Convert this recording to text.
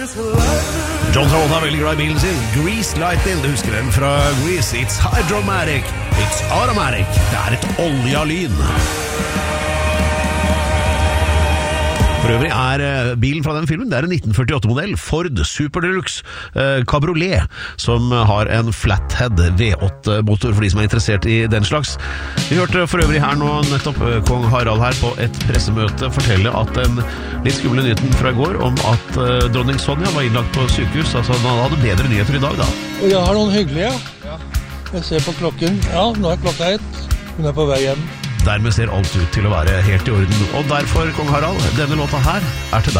John Travolta er veldig glad i bilen sin. Grease Lightning, du husker den fra Grease. It's hydromatic, it's automatic. Det er et olja lyn. For øvrig er bilen fra den filmen, det er en 1948-modell Ford Super Deluxe Cabriolet, som har en flathead V8-motor for de som er interessert i den slags. Vi hørte for øvrig her nå nettopp kong Harald her på et pressemøte fortelle at den litt skumle nyheten fra i går om at dronning Sonja var innlagt på sykehus, altså han hadde bedre nyheter i dag da. Og jeg har noen hyggelige. Ja. Jeg ser på klokken. Ja, nå er klokka 1. Hun er på vei hjem. Dermed ser alt ut til å være helt i orden, og derfor, kong Harald, denne låta her er til deg.